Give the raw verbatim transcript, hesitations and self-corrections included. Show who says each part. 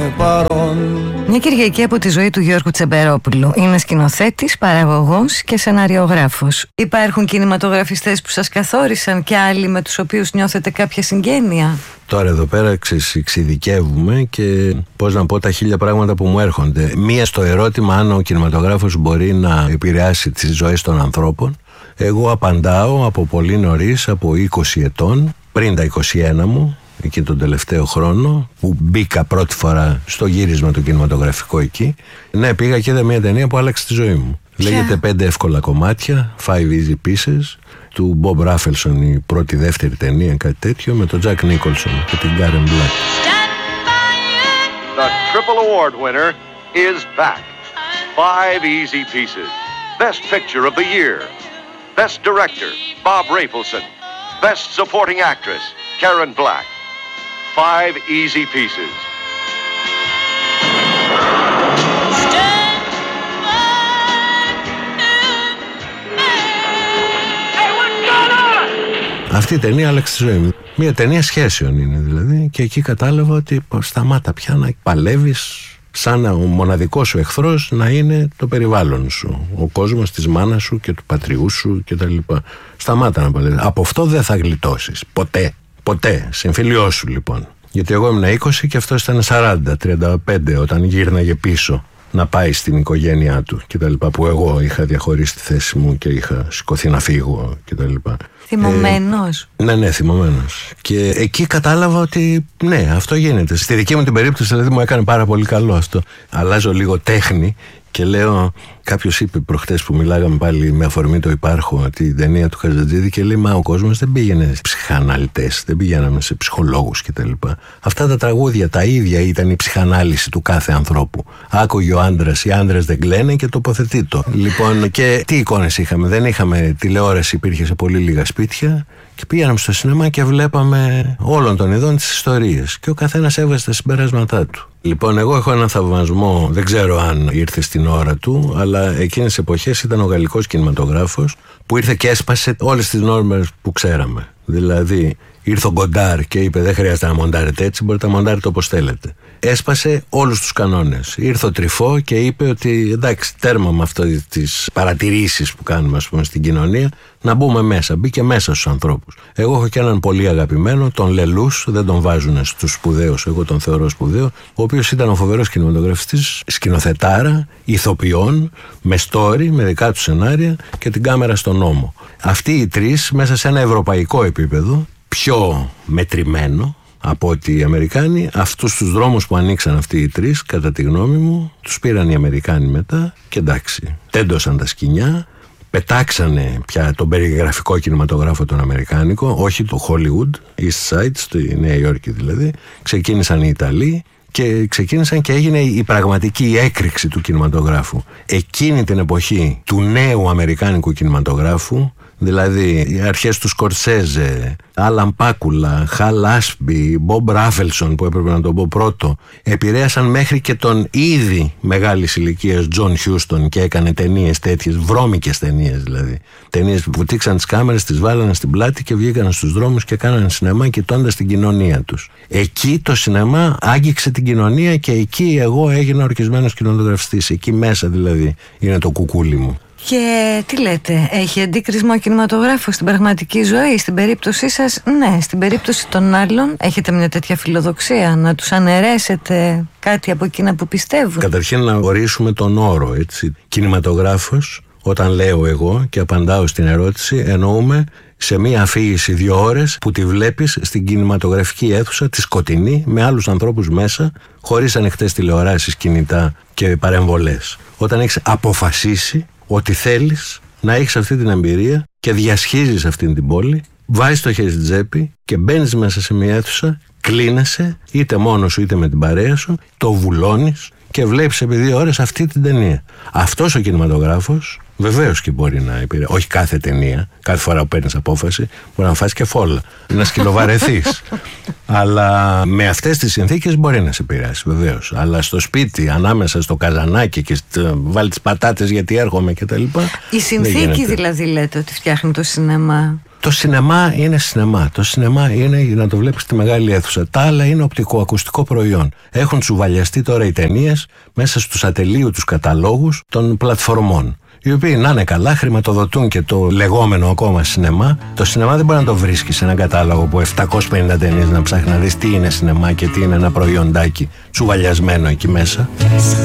Speaker 1: Μια Κυριακή από τη ζωή του Γιώργου Τσεμπερόπουλου. Είναι σκηνοθέτης, παραγωγός και σεναριογράφος. Υπάρχουν κινηματογραφιστές που σας καθόρισαν και άλλοι με τους οποίους νιώθετε κάποια συγγένεια?
Speaker 2: Τώρα εδώ πέρα εξειδικεύουμε και πώς να πω τα χίλια πράγματα που μου έρχονται. Μία στο ερώτημα αν ο κινηματογράφος μπορεί να επηρεάσει τις ζωές των ανθρώπων. Εγώ απαντάω από πολύ νωρίς, από είκοσι ετών, πριν τα είκοσι ένα μου, εκεί τον τελευταίο χρόνο που μπήκα πρώτη φορά στο γύρισμα το κινηματογραφικό εκεί. Ναι, πήγα και είδα μια ταινία που άλλαξε τη ζωή μου. Yeah. Λέγεται Πέντε εύκολα κομμάτια, Five Easy Pieces, του Bob Rafelson, η πρώτη δεύτερη ταινία, κάτι τέτοιο, με τον Jack Nicholson και την Karen Black.
Speaker 3: The triple award winner is back. Five Easy Pieces. Best picture of the year. Best director, Bob Rafelson. Best supporting actress, Karen Black. Five Easy Pieces.
Speaker 2: Αυτή η ταινία άλλαξε τη ζωή μου. Μια ταινία σχέσεων είναι δηλαδή, και εκεί κατάλαβα ότι σταμάτα πια να παλεύεις σαν ο μοναδικός σου εχθρός να είναι το περιβάλλον σου, ο κόσμος της μάνας σου και του πατριού σου κτλ. Σταμάτα να παλεύεις. Από αυτό δεν θα γλιτώσεις. Ποτέ. Ποτέ. Συμφιλιώσου σου λοιπόν. Γιατί εγώ ήμουν είκοσι και αυτός ήταν σαράντα, τριάντα πέντε όταν γύρναγε πίσω να πάει στην οικογένειά του κτλ. Που εγώ είχα διαχωρίσει τη θέση μου και είχα σηκωθεί να φύγω κτλ.
Speaker 1: Θυμωμένος.
Speaker 2: Ε, ναι, ναι, θυμωμένος. Και εκεί κατάλαβα ότι ναι, αυτό γίνεται. Στη δική μου την περίπτωση δηλαδή μου έκανε πάρα πολύ καλό αυτό. Αλλάζω λίγο τέχνη και λέω, κάποιος είπε προχτές που μιλάγαμε πάλι με αφορμή το υπάρχω, την ταινία του Χατζατζίδη, και λέει, μα ο κόσμος δεν πήγαινε σε ψυχαναλυτές, δεν πήγαιναμε σε ψυχολόγους κτλ. Αυτά τα τραγούδια τα ίδια ήταν η ψυχανάλυση του κάθε ανθρώπου. Άκουγε ο άντρας, οι άντρες δεν κλαίνε και τοποθετεί το. Λοιπόν, και τι εικόνες είχαμε? Δεν είχαμε τηλεόραση, υπήρχε σε πολύ λίγα σπίτια. Και πήγαμε στο σινεμά και βλέπαμε όλων των ειδών τις ιστορίες. Και ο καθένας έβαζε τα συμπεράσματά του. Λοιπόν, εγώ έχω έναν θαυμασμό, δεν ξέρω αν ήρθε στην ώρα του, αλλά εκείνες τις εποχές ήταν ο γαλλικός κινηματογράφος που ήρθε και έσπασε όλες τις νόρμες που ξέραμε. Δηλαδή, ήρθε ο Γκοντάρ και είπε: δεν χρειάζεται να μοντάρετε έτσι, μπορείτε να μοντάρετε όπως θέλετε. Έσπασε όλους τους κανόνες. Ήρθε ο Τρυφό και είπε ότι εντάξει, τέρμα με αυτές τις παρατηρήσεις που κάνουμε, ας πούμε, στην κοινωνία, να μπούμε μέσα. Μπήκε μέσα στους ανθρώπους. Εγώ έχω και έναν πολύ αγαπημένο, τον Λελούς, δεν τον βάζουν στους σπουδαίους, εγώ τον θεωρώ σπουδαίο, ο οποίος ήταν ο φοβερός κινηματογραφιστής, σκηνοθετάρα, ηθοποιών, με story, με δικά του σενάρια και την κάμερα στον ώμο. Αυτοί οι τρεις, μέσα σε ένα ευρωπαϊκό επίπεδο, πιο μετρημένο από ότι οι Αμερικάνοι, αυτούς τους δρόμους που ανοίξαν αυτοί οι τρεις, κατά τη γνώμη μου, τους πήραν οι Αμερικάνοι μετά και εντάξει, τέντωσαν τα σκοινιά, πετάξανε πια τον περιγραφικό κινηματογράφο τον αμερικάνικο, όχι το Hollywood, East Side, στη Νέα Υόρκη δηλαδή, ξεκίνησαν οι Ιταλοί και ξεκίνησαν και έγινε η πραγματική έκρηξη του κινηματογράφου. Εκείνη την εποχή του νέου αμερικάνικου κινηματογράφου, δηλαδή οι αρχές του Σκορσέζε, Άλαν Πάκουλα, Χαλ Άσμπι, Μπομπ Ράφελσον που έπρεπε να τον πω πρώτο, επηρέασαν μέχρι και τον ήδη μεγάλης ηλικίας Τζον Χιούστον και έκανε ταινίες τέτοιες, βρώμικες ταινίες δηλαδή. Ταινίες που βουτήξαν τις κάμερες, τις βάλανε στην πλάτη και βγήκαν στους δρόμους και κάνανε σινεμά κοιτώντας την κοινωνία τους. Εκεί το σινεμά άγγιξε την κοινωνία και εκεί εγώ έγινα ορκισμένος κινηματογραφιστής. Εκεί μέσα δηλαδή είναι το κουκούλι μου.
Speaker 1: Και τι λέτε, έχει αντίκρισμα ο κινηματογράφος στην πραγματική ζωή? Στην περίπτωσή σας, ναι. Στην περίπτωση των άλλων, έχετε μια τέτοια φιλοδοξία να τους αναιρέσετε κάτι από εκείνα που πιστεύουν?
Speaker 2: Καταρχήν να ορίσουμε τον όρο, έτσι. Κινηματογράφος, όταν λέω εγώ και απαντάω στην ερώτηση, εννοούμε σε μία αφήγηση δύο ώρες που τη βλέπεις στην κινηματογραφική αίθουσα, τη σκοτεινή, με άλλους ανθρώπους μέσα, χωρίς ανοιχτές τηλεοράσεις, κινητά και παρεμβολές. Όταν έχεις αποφασίσει ότι θέλεις να έχεις αυτή την εμπειρία και διασχίζεις αυτή την πόλη, βάζεις το χέρι στην τσέπη και μπαίνεις μέσα σε μια αίθουσα, κλείνεσαι είτε μόνος σου είτε με την παρέα σου, το βουλώνεις και βλέπεις επί δύο ώρες αυτή την ταινία. Αυτός ο κινηματογράφος βεβαίως και μπορεί να επηρεάσει. Όχι κάθε ταινία, κάθε φορά που παίρνεις απόφαση, μπορεί να φας και φόλα, να σκυλοβαρεθείς. Αλλά με αυτές τις συνθήκες μπορεί να σε επηρεάσει, βεβαίως. Αλλά στο σπίτι, ανάμεσα στο καζανάκι και βάλει τις πατάτες γιατί έρχομαι κτλ.
Speaker 1: Η συνθήκη δηλαδή λέτε ότι φτιάχνει το σινεμά?
Speaker 2: Το σινεμά είναι σινεμά. Το σινεμά είναι για να το βλέπεις στη μεγάλη αίθουσα. Τα άλλα είναι οπτικοακουστικό προϊόν. Έχουν τσουβαλιαστεί τώρα οι ταινίες μέσα στους ατελείωτους καταλόγους των πλατφορμών, οι οποίοι να είναι καλά, χρηματοδοτούν και το λεγόμενο ακόμα σινεμά. Το σινεμά δεν μπορεί να το βρίσκει σε έναν κατάλογο που επτακόσιες πενήντα ταινίες να ψάχνει να δεις τι είναι σινεμά και τι είναι ένα προϊόντάκι τσουβαλιασμένο εκεί μέσα.